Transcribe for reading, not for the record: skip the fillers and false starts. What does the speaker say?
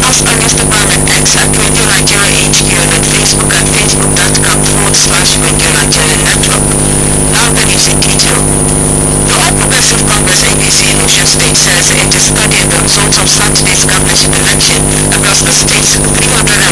us on Instagram and X at Radio Nigeria HQ and on Facebook at facebook.com/Radio Nigeria Network. Now the news in detail. The All Progressive Congress APC in Osun State says it is studying the results of Saturday's governorship election across the state's 300